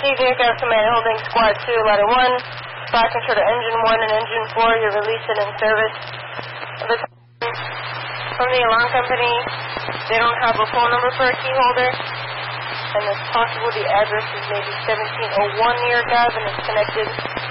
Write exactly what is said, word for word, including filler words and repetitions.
received Aircraft Command Holding Squad two, Ladder one. Flight control to Engine one and Engine four. You're released and in service. The from the alarm company, they don't have a phone number for a key holder. And it's possible the address is maybe seventeen oh one New York Avenue and it's connected